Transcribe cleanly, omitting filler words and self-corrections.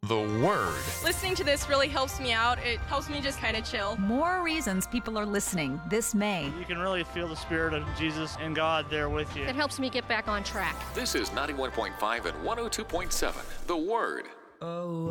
The Word. Listening to this really helps me out. It helps me just kind of chill. More reasons people are listening this May. You can really feel the Spirit of Jesus and God there with you. It helps me get back on track. This is 91.5 and 102.7. The Word.